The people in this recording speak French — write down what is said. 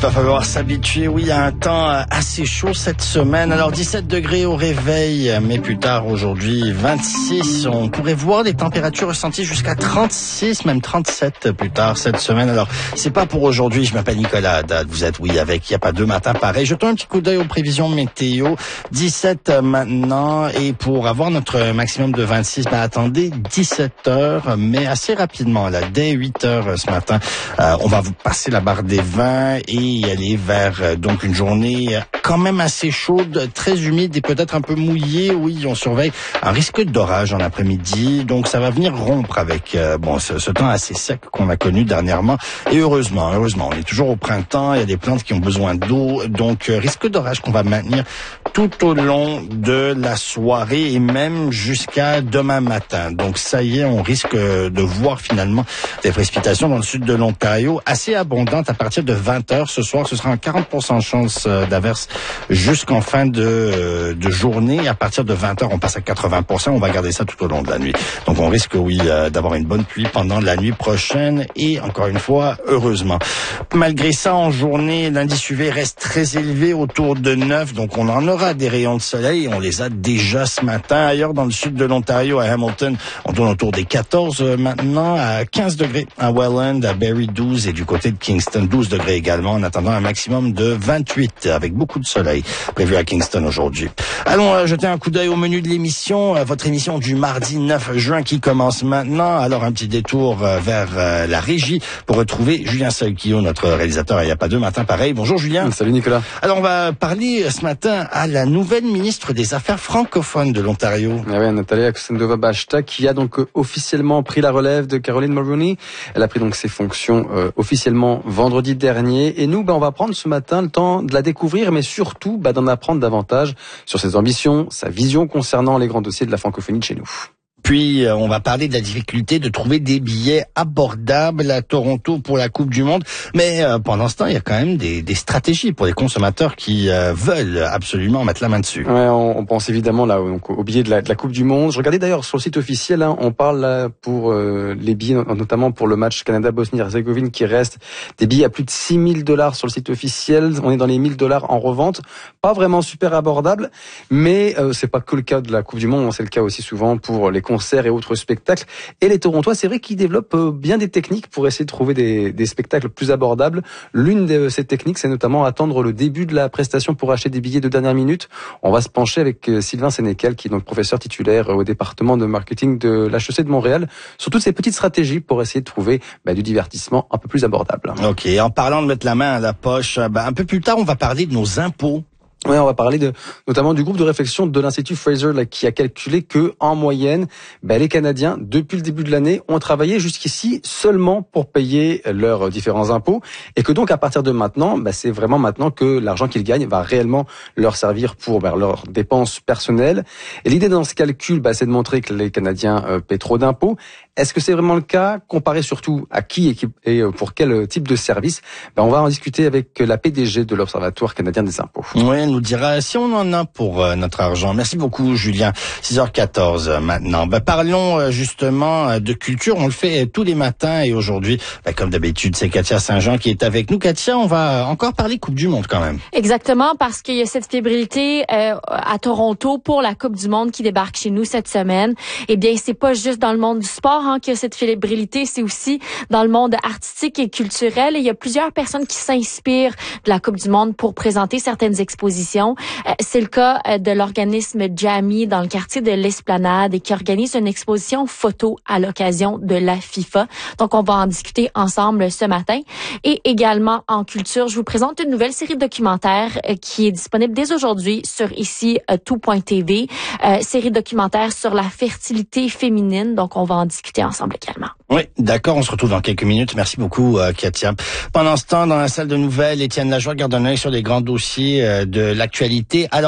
Va falloir s'habituer, oui, à un temps assez chaud cette semaine. Alors 17 degrés au réveil, mais plus tard aujourd'hui 26. On pourrait voir des températures ressenties jusqu'à 36, même 37 plus tard cette semaine. Alors c'est pas pour aujourd'hui. Je m'appelle Nicolas Haddad. Vous êtes, oui, avec il n'y a pas deux matins pareil. Jetons un petit coup d'œil aux prévisions météo. 17 maintenant, et pour avoir notre maximum de 26, attendez 17 heures, mais assez rapidement, là, dès 8 heures ce matin, on va vous passer la barre des 20 et y aller vers donc une journée quand même assez chaude, très humide et peut-être un peu mouillée. Oui, on surveille un risque d'orage en après-midi, donc ça va venir rompre avec ce temps assez sec qu'on a connu dernièrement. Et heureusement, on est toujours au printemps, il y a des plantes qui ont besoin d'eau, donc risque d'orage qu'on va maintenir tout au long de la soirée et même jusqu'à demain matin. Donc ça y est, on risque de voir finalement des précipitations dans le sud de l'Ontario assez abondantes à partir de 20h ce soir. Ce sera un 40% de chance d'averse jusqu'en fin de journée. À partir de 20h, on passe à 80%. On va garder ça tout au long de la nuit. Donc on risque, oui, d'avoir une bonne pluie pendant la nuit prochaine et encore une fois, heureusement. Malgré ça, en journée, l'indice UV reste très élevé, autour de 9. Donc on en aura des rayons de soleil. On les a déjà ce matin. Ailleurs dans le sud de l'Ontario, à Hamilton, on tourne autour des 14 maintenant, à 15 degrés à Welland, à Barrie 12 et du côté de Kingston 12 degrés également, en attendant un maximum de 28 avec beaucoup de soleil prévu à Kingston aujourd'hui. Allons jeter un coup d'œil au menu de l'émission, votre émission du mardi 9 juin qui commence maintenant. Alors un petit détour vers la régie pour retrouver Julien Salquillo, notre réalisateur. Il n'y a pas deux matins pareil. Bonjour Julien. Salut Nicolas. Alors on va parler ce matin à la nouvelle ministre des Affaires francophones de l'Ontario. Oui, Natalia Akusendova-Bashta, qui a donc officiellement pris la relève de Caroline Mulroney. Elle a pris donc ses fonctions officiellement vendredi dernier. Et nous, on va prendre ce matin le temps de la découvrir, mais surtout d'en apprendre davantage sur ses ambitions, sa vision concernant les grands dossiers de la francophonie de chez nous. Puis, on va parler de la difficulté de trouver des billets abordables à Toronto pour la Coupe du Monde. Mais pendant ce temps, il y a quand même des stratégies pour les consommateurs qui veulent absolument mettre la main dessus. Ouais, on pense évidemment là donc aux billets de la Coupe du Monde. Je regardais d'ailleurs sur le site officiel, on parle là pour les billets, notamment pour le match Canada-Bosnie-Herzégovine, qui reste des billets à plus de $6,000 sur le site officiel. On est dans les $1,000 en revente. Pas vraiment super abordable, mais c'est pas que le cas de la Coupe du Monde. C'est le cas aussi souvent pour les concerts et autres spectacles. Et les Torontois, c'est vrai qu'ils développent bien des techniques pour essayer de trouver des spectacles plus abordables. L'une de ces techniques, c'est notamment attendre le début de la prestation pour acheter des billets de dernière minute. On va se pencher avec Sylvain Sénécal, qui est donc professeur titulaire au département de marketing de l'HEC de Montréal, sur toutes ces petites stratégies pour essayer de trouver du divertissement un peu plus abordable. Ok, en parlant de mettre la main à la poche, un peu plus tard, on va parler de nos impôts. Oui, on va parler notamment du groupe de réflexion de l'Institut Fraser qui a calculé que en moyenne, les Canadiens depuis le début de l'année ont travaillé jusqu'ici seulement pour payer leurs différents impôts et que donc à partir de maintenant, c'est vraiment maintenant que l'argent qu'ils gagnent va réellement leur servir pour leurs dépenses personnelles. Et l'idée dans ce calcul, c'est de montrer que les Canadiens paient trop d'impôts. Est-ce que c'est vraiment le cas? Comparé surtout à qui et pour quel type de service? On va en discuter avec la PDG de l'Observatoire canadien des impôts. Oui, elle nous dira si on en a pour notre argent. Merci beaucoup, Julien. 6h14 maintenant. Parlons justement de culture. On le fait tous les matins et aujourd'hui, comme d'habitude, c'est Katia Saint-Jean qui est avec nous. Katia, on va encore parler Coupe du Monde quand même. Exactement, parce qu'il y a cette fébrilité à Toronto pour la Coupe du Monde qui débarque chez nous cette semaine. Eh bien, c'est pas juste dans le monde du sport qu'il y a cette fébrilité, c'est aussi dans le monde artistique et culturel. Et il y a plusieurs personnes qui s'inspirent de la Coupe du Monde pour présenter certaines expositions. C'est le cas de l'organisme Jamie dans le quartier de l'Esplanade et qui organise une exposition photo à l'occasion de la FIFA. Donc, on va en discuter ensemble ce matin. Et également en culture, je vous présente une nouvelle série de documentaires qui est disponible dès aujourd'hui sur ici tout.tv. Série documentaire sur la fertilité féminine. Donc, on va en discuter ensemble également. Oui, d'accord, on se retrouve dans quelques minutes. Merci beaucoup, Katia. Pendant ce temps, dans la salle de nouvelles, Étienne Lajoie garde un œil sur les grands dossiers de l'actualité. Alors,